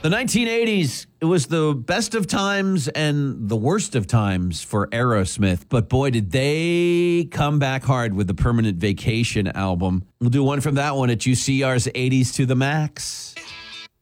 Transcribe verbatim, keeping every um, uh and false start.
The nineteen eighties, it was the best of times and the worst of times for Aerosmith. But boy, did they come back hard with the Permanent Vacation album. We'll do one from that one at U C R's eighties to the Max.